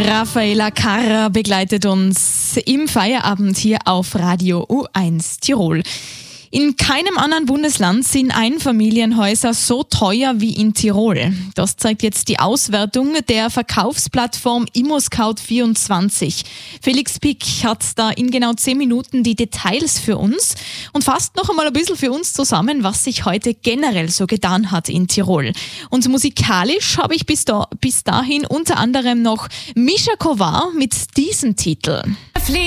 Raffaella Carrà begleitet uns im Feierabend hier auf Radio U1 Tirol. In keinem anderen Bundesland sind Einfamilienhäuser so teuer wie in Tirol. Das zeigt jetzt die Auswertung der Verkaufsplattform ImmoScout24. Felix Pick hat da in genau 10 Minuten die Details für uns und fasst noch einmal ein bisschen für uns zusammen, was sich heute generell so getan hat in Tirol. Und musikalisch habe ich bis dahin unter anderem noch Mischa Kovar mit diesem Titel.